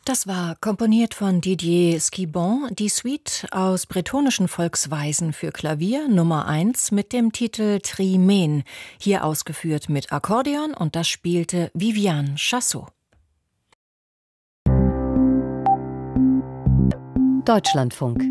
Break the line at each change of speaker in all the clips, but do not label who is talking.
Das war, komponiert von Didier Squibon, die Suite aus bretonischen Volksweisen für Klavier Nummer 1 mit dem Titel Trimene, hier ausgeführt mit Akkordeon, und das spielte Viviane Chassot.
Deutschlandfunk.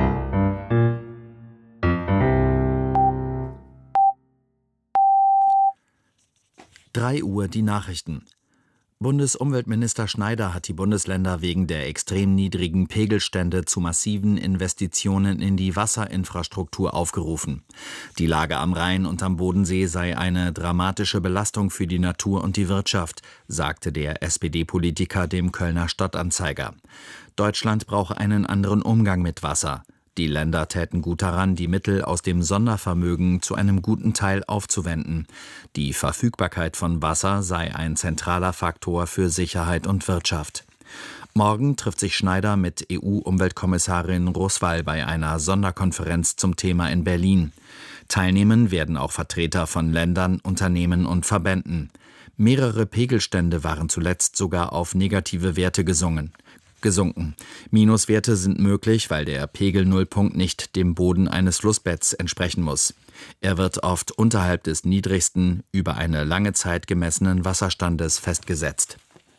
Uhr die Nachrichten. Bundesumweltminister Schneider hat die Bundesländer wegen der extrem niedrigen Pegelstände zu massiven Investitionen in die Wasserinfrastruktur aufgerufen. Die Lage am Rhein und am Bodensee sei eine dramatische Belastung für die Natur und die Wirtschaft, sagte der SPD-Politiker dem Kölner Stadtanzeiger. Deutschland brauche einen anderen Umgang mit Wasser. Die Länder täten gut daran, die Mittel aus dem Sondervermögen zu einem guten Teil aufzuwenden. Die Verfügbarkeit von Wasser sei ein zentraler Faktor für Sicherheit und Wirtschaft. Morgen trifft sich Schneider mit EU-Umweltkommissarin Roswall bei einer Sonderkonferenz zum Thema in Berlin. Teilnehmen werden auch Vertreter von Ländern, Unternehmen und Verbänden. Mehrere Pegelstände waren zuletzt sogar auf negative Werte gesunken. Minuswerte sind möglich, weil der Pegelnullpunkt nicht dem Boden eines Flussbetts entsprechen muss. Er wird oft unterhalb des niedrigsten, über eine lange Zeit gemessenen Wasserstandes festgesetzt.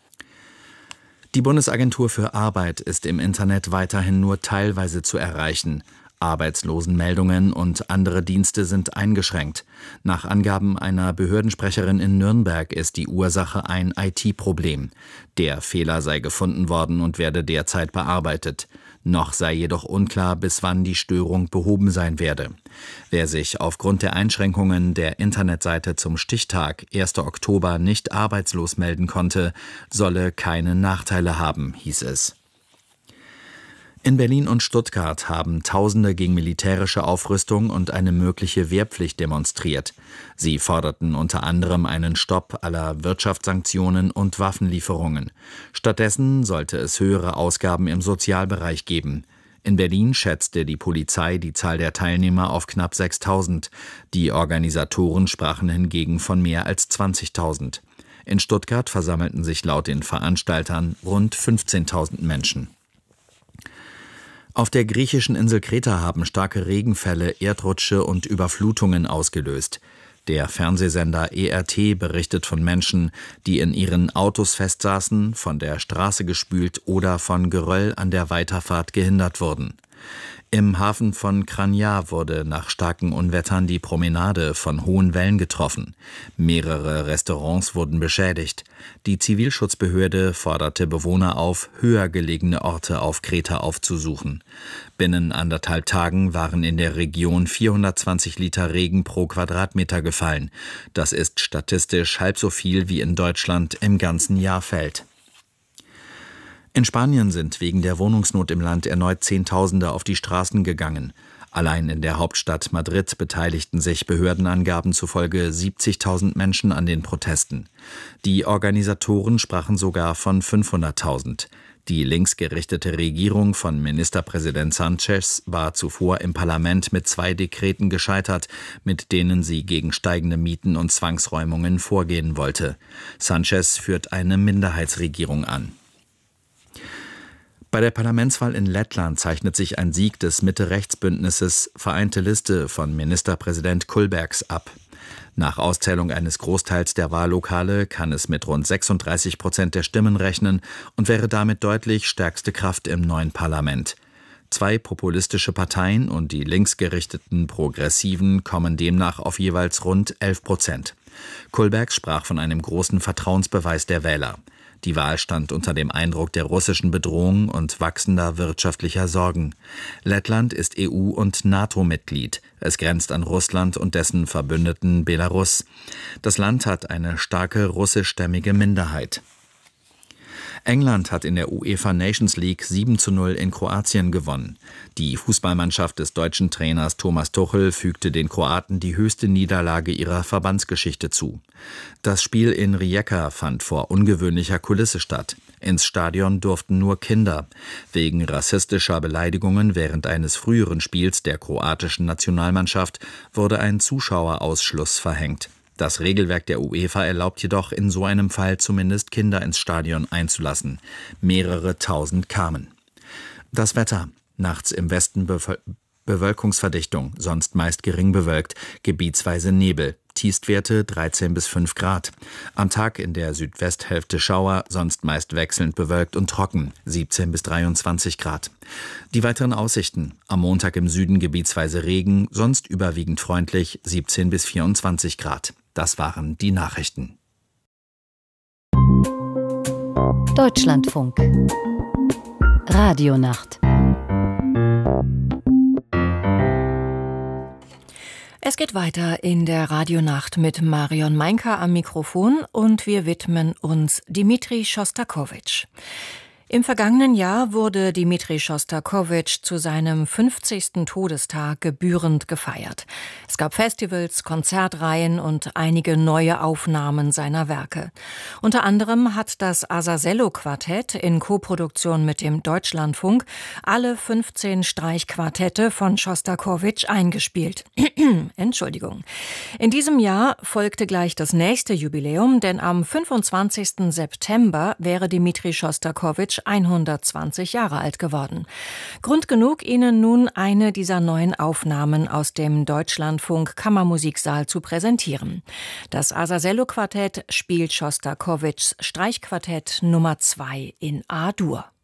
Die Bundesagentur für Arbeit ist im Internet weiterhin nur teilweise zu erreichen. Arbeitslosenmeldungen und andere Dienste sind eingeschränkt. Nach Angaben einer Behördensprecherin in Nürnberg ist die Ursache ein IT-Problem. Der Fehler sei gefunden worden und werde derzeit bearbeitet. Noch sei jedoch unklar, bis wann die Störung behoben sein werde. Wer sich aufgrund der Einschränkungen der Internetseite zum Stichtag 1. Oktober nicht arbeitslos melden konnte, solle keine Nachteile haben, hieß es. In Berlin und Stuttgart haben Tausende gegen militärische Aufrüstung und eine mögliche Wehrpflicht demonstriert. Sie forderten unter anderem einen Stopp aller Wirtschaftssanktionen und Waffenlieferungen. Stattdessen sollte es höhere Ausgaben im Sozialbereich geben. In Berlin schätzte die Polizei die Zahl der Teilnehmer auf knapp 6.000. Die Organisatoren sprachen hingegen von mehr als 20.000. In Stuttgart versammelten sich laut den Veranstaltern rund 15.000 Menschen. Auf der griechischen Insel Kreta haben starke Regenfälle, Erdrutsche und Überflutungen ausgelöst. Der Fernsehsender ERT berichtet von Menschen, die in ihren Autos festsaßen, von der Straße gespült oder von Geröll an der Weiterfahrt gehindert wurden. Im Hafen von Chania wurde nach starken Unwettern die Promenade von hohen Wellen getroffen. Mehrere Restaurants wurden beschädigt. Die Zivilschutzbehörde forderte Bewohner auf, höher gelegene Orte auf Kreta aufzusuchen. Binnen 1,5 Tagen waren in der Region 420 Liter Regen pro Quadratmeter gefallen. Das ist statistisch halb so viel, wie in Deutschland im ganzen Jahr fällt. In Spanien sind wegen der Wohnungsnot im Land erneut Zehntausende auf die Straßen gegangen. Allein in der Hauptstadt Madrid beteiligten sich Behördenangaben zufolge 70.000 Menschen an den Protesten. Die Organisatoren sprachen sogar von 500.000. Die linksgerichtete Regierung von Ministerpräsident Sánchez war zuvor im Parlament mit 2 Dekreten gescheitert, mit denen sie gegen steigende Mieten und Zwangsräumungen vorgehen wollte. Sánchez führt eine Minderheitsregierung an. Bei der Parlamentswahl in Lettland zeichnet sich ein Sieg des Mitte-Rechts-Bündnisses Vereinte Liste von Ministerpräsident Kulbergs ab. Nach Auszählung eines Großteils der Wahllokale kann es mit rund 36% der Stimmen rechnen und wäre damit deutlich stärkste Kraft im neuen Parlament. 2 populistische Parteien und die linksgerichteten Progressiven kommen demnach auf jeweils rund 11%. Kulbergs sprach von einem großen Vertrauensbeweis der Wähler. Die Wahl stand unter dem Eindruck der russischen Bedrohung und wachsender wirtschaftlicher Sorgen. Lettland ist EU- und NATO-Mitglied. Es grenzt an Russland und dessen Verbündeten Belarus. Das Land hat eine starke russischstämmige Minderheit. England hat in der UEFA Nations League 7:0 in Kroatien gewonnen. Die Fußballmannschaft des deutschen Trainers Thomas Tuchel fügte den Kroaten die höchste Niederlage ihrer Verbandsgeschichte zu. Das Spiel in Rijeka fand vor ungewöhnlicher Kulisse statt. Ins Stadion durften nur Kinder. Wegen rassistischer Beleidigungen während eines früheren Spiels der kroatischen Nationalmannschaft wurde ein Zuschauerausschluss verhängt. Das Regelwerk der UEFA erlaubt jedoch in so einem Fall zumindest Kinder ins Stadion einzulassen. Mehrere tausend kamen. Das Wetter. Nachts im Westen Bewölkungsverdichtung, sonst meist gering bewölkt, gebietsweise Nebel. Tiefstwerte 13 bis 5 Grad. Am Tag in der Südwesthälfte Schauer, sonst meist wechselnd bewölkt und trocken, 17 bis 23 Grad. Die weiteren Aussichten. Am Montag im Süden gebietsweise Regen, sonst überwiegend freundlich, 17 bis 24 Grad. Das waren die Nachrichten.
Deutschlandfunk. Radionacht.
Es geht weiter in der Radionacht mit Marion Meinker am Mikrofon und wir widmen uns Dmitri Schostakowitsch. Im vergangenen Jahr wurde Dmitri Schostakowitsch zu seinem 50. Todestag gebührend gefeiert. Es gab Festivals, Konzertreihen und einige neue Aufnahmen seiner Werke. Unter anderem hat das Azazello-Quartett in Koproduktion mit dem Deutschlandfunk alle 15 Streichquartette von Schostakowitsch eingespielt. Entschuldigung. In diesem Jahr folgte gleich das nächste Jubiläum, denn am 25. September wäre Dmitri Schostakowitsch 120 Jahre alt geworden. Grund genug, Ihnen nun eine dieser neuen Aufnahmen aus dem Deutschlandfunk Kammermusiksaal zu präsentieren. Das Azazello-Quartett spielt Schostakowitschs Streichquartett Nummer 2 in A-Dur.